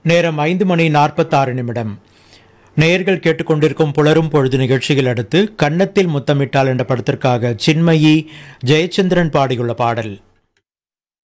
நேரம் 5:46. நேயர்கள் கேட்டுக்கொண்டிருக்கும் புலரும் பொழுது நிகழ்ச்சிகள் அடுத்து கன்னத்தில் முத்தமிட்டால் என்ற படத்திற்காக சின்மயி ஜெயச்சந்திரன் பாடியுள்ள பாடல்.